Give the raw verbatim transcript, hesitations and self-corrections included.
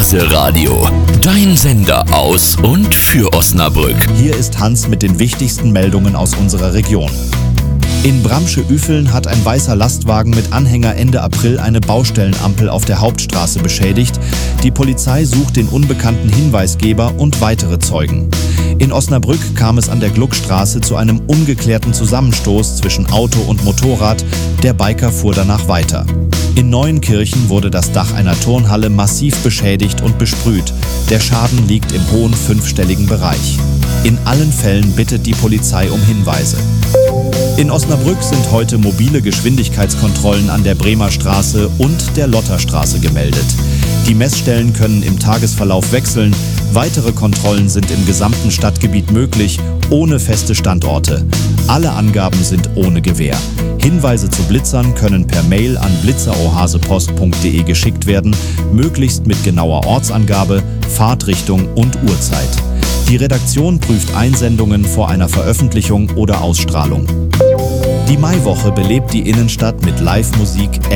Heise Radio, dein Sender aus und für Osnabrück. Hier ist Hans mit den wichtigsten Meldungen aus unserer Region. In Bramsche-Üffeln hat ein weißer Lastwagen mit Anhänger Ende April eine Baustellenampel auf der Hauptstraße beschädigt. Die Polizei sucht den unbekannten Hinweisgeber und weitere Zeugen. In Osnabrück kam es an der Gluckstraße zu einem ungeklärten Zusammenstoß zwischen Auto und Motorrad. Der Biker fuhr danach weiter. In Neuenkirchen wurde das Dach einer Turnhalle massiv beschädigt und besprüht. Der Schaden liegt im hohen fünfstelligen Bereich. In allen Fällen bittet die Polizei um Hinweise. In Osnabrück sind heute mobile Geschwindigkeitskontrollen an der Bremer Straße und der Lotterstraße gemeldet. Die Messstellen können im Tagesverlauf wechseln. Weitere Kontrollen sind im gesamten Stadtgebiet möglich, ohne feste Standorte. Alle Angaben sind ohne Gewähr. Hinweise zu Blitzern können per Mail an blitzerohasepost punkt de geschickt werden, möglichst mit genauer Ortsangabe, Fahrtrichtung und Uhrzeit. Die Redaktion prüft Einsendungen vor einer Veröffentlichung oder Ausstrahlung. Die Maiwoche belebt die Innenstadt mit Live-Musik,